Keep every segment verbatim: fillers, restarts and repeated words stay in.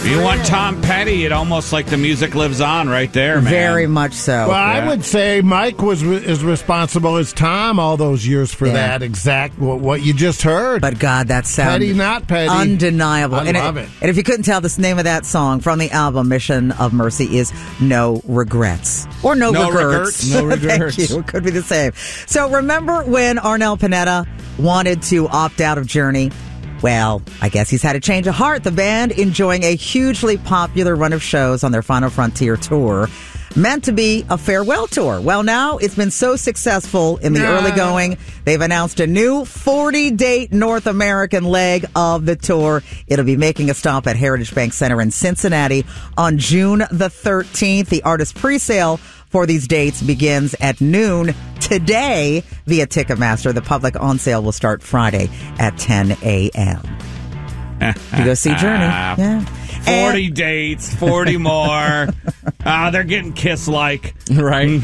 You want Tom Petty, it almost like the music lives on right there, man. Very much so. Well, yeah. I would say Mike was as responsible as Tom all those years for yeah. that exact what, what you just heard. But God, that sound Petty, not petty, undeniable. I and love it, it. And if you couldn't tell, the name of that song from the album Mission of Mercy is No Regrets or No, No Regrets. regrets. No regrets. Thank you. It could be the same. So remember when Arnel Pineda wanted to opt out of Journey? Well, I guess he's had a change of heart. The band enjoying a hugely popular run of shows on their Final Frontier tour, meant to be a farewell tour. Well, now it's been so successful in the nah. early going, they've announced a new forty-date North American leg of the tour. It'll be making a stop at Heritage Bank Center in Cincinnati on June the thirteenth. The artist presale for these dates begins at noon today via Ticketmaster. The public on sale will start Friday at ten a.m. You go see Journey. Yeah. forty And- dates, forty more. Ah, they're getting Kiss-like. Right.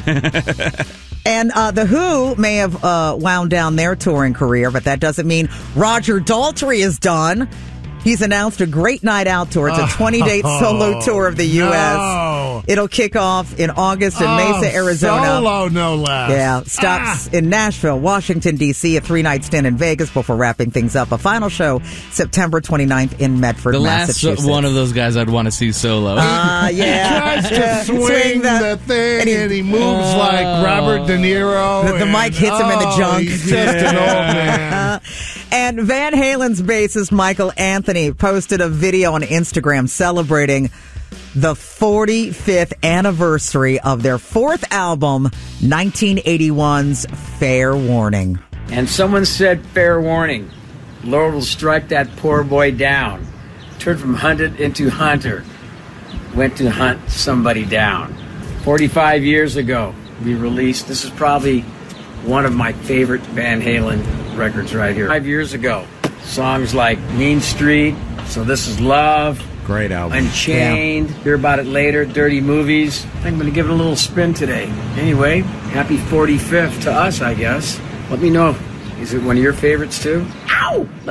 And uh, The Who may have uh, wound down their touring career, but that doesn't mean Roger Daltrey is done. He's announced a Great Night Out tour. It's a twenty-date solo tour of the U S No. It'll kick off in August in Oh, Mesa, Arizona. Solo, no less. Yeah, stops Ah. in Nashville, Washington, D C, a three-night stint in Vegas before wrapping things up. A final show September twenty-ninth in Medford, The last Massachusetts. one of those guys I'd want to see solo. Uh, yeah. He tries to Yeah. swing, the, thing, and and he- he, moves like Robert De Niro. The- the and- mic hits him in the oh, junk. He's just an old man. And Van Halen's bassist Michael Anthony posted a video on Instagram celebrating the forty-fifth anniversary of their fourth album, nineteen eighty-one's Fair Warning. And someone said, fair warning, Lord will strike that poor boy down. Turned from hunted into hunter. Went to hunt somebody down. forty-five years ago, we released, this is probably one of my favorite Van Halen records right here. Five years ago, songs like Mean Street, So This Is Love, Great album. Unchained, hear about it later, Dirty Movies. I think I'm going to give it a little spin today. Anyway, happy forty-fifth to us, I guess. Let me know. Is it one of your favorites too? Ow!